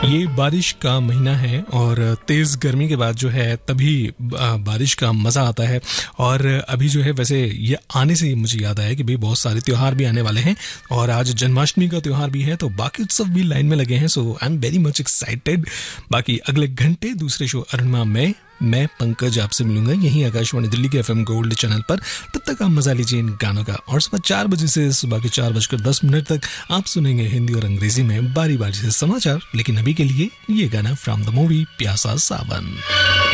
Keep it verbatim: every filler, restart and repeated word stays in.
ये बारिश का महीना है और तेज़ गर्मी के बाद जो है तभी बारिश का मज़ा आता है। और अभी जो है वैसे ये आने से मुझे याद आया कि भाई बहुत सारे त्यौहार भी आने वाले हैं और आज जन्माष्टमी का त्यौहार भी है, तो बाकी उत्सव भी लाइन में लगे हैं। सो I am very much excited. बाकी अगले घंटे दूसरे शो अरुणिमा में मैं पंकज आपसे मिलूंगा यहीं आकाशवाणी दिल्ली के एफएम गोल्ड चैनल पर। तब तक आप मजा लीजिए इन गानों का और सुबह चार बजे से सुबह के चार बजकर दस मिनट तक आप सुनेंगे हिंदी और अंग्रेजी में बारी बारी से समाचार। लेकिन अभी के लिए ये गाना फ्रॉम द मूवी प्यासा सावन।